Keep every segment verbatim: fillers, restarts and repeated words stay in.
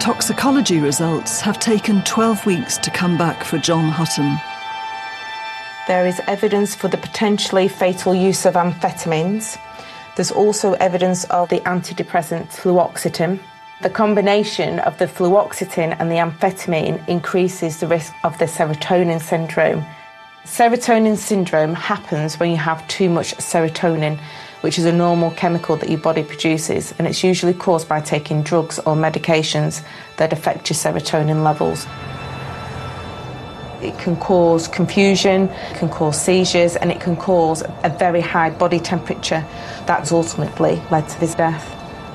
Toxicology results have taken twelve weeks to come back for John Hutton. There is evidence for the potentially fatal use of amphetamines. There's also evidence of the antidepressant fluoxetine. The combination of the fluoxetine and the amphetamine increases the risk of the serotonin syndrome. Serotonin syndrome happens when you have too much serotonin, which is a normal chemical that your body produces, and it's usually caused by taking drugs or medications that affect your serotonin levels. It can cause confusion, it can cause seizures, and it can cause a very high body temperature. That's ultimately led to his death.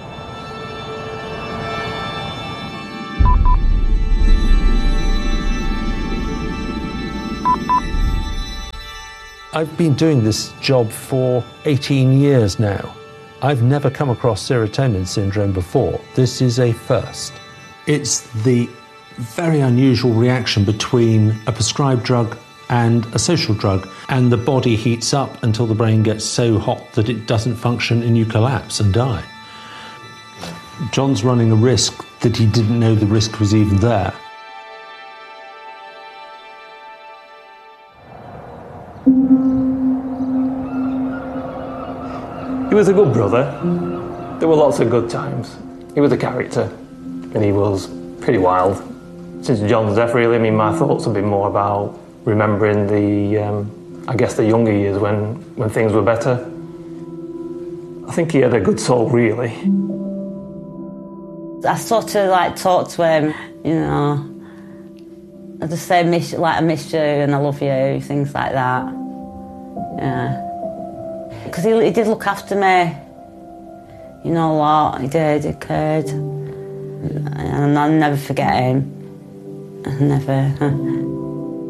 I've been doing this job for eighteen years now. I've never come across serotonin syndrome before. This is a first. It's the very unusual reaction between a prescribed drug and a social drug, and the body heats up until the brain gets so hot that it doesn't function and you collapse and die. John's running a risk that he didn't know the risk was even there. He was a good brother. There were lots of good times. He was a character, and he was pretty wild. Since John's death, really, I mean, my thoughts have been more about remembering the, um, I guess, the younger years when, when things were better. I think he had a good soul, really. I sort of, like, talked to him, you know. I just say, miss, like, I miss you and I love you, things like that. Yeah. Because he, he did look after me, you know, a lot. He did, he cared. And I'll never forget him. I never.